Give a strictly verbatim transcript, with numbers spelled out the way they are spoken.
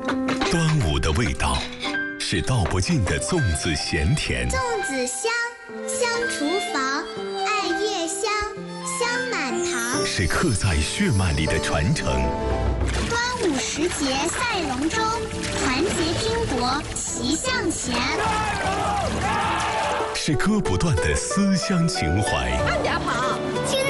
端午的味道，是道不尽的粽子咸甜。 粽子香，香厨房，爱夜香，香满堂。 是刻在血脉里的传承。 端午时节赛龙舟，团结拼搏齐向前。 是割不断的思乡情怀。 慢点跑！ 听